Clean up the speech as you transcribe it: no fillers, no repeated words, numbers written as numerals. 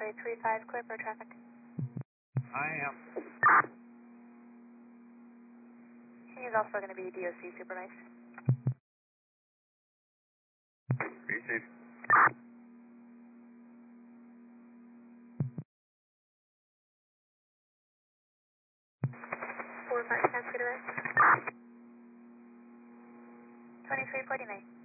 X-ray 35, clear for traffic. I am. He is also going to be DOC supervised. Received. 4-5, pass good arrest. 2349.